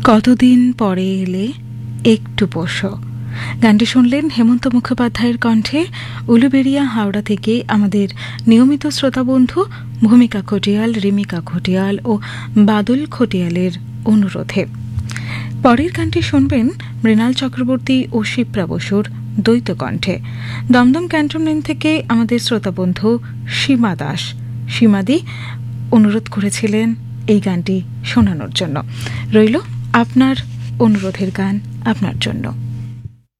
কতদিন পরে এলে একটু বসো। গানটি শুনলেন হেমন্ত মুখোপাধ্যায়ের কণ্ঠে উলুবেড়িয়া হাওড়া থেকে আমাদের নিয়মিত শ্রোতা বন্ধু ভূমিকা খটিয়াল, রিমিকা খটিয়াল ও বাদল খটিয়ালের অনুরোধে। পরের গানটি শুনবেন মৃণাল চক্রবর্তী ও শিপ্রা বসুর দ্বৈত কণ্ঠে। দমদম ক্যান্টনমেন্ট থেকে আমাদের শ্রোতা বন্ধু সীমা দাস, সীমাদি অনুরোধ করেছিলেন এই গানটি শোনানোর জন্য। রইল আপনার অনুরোধের গান আপনার জন্য।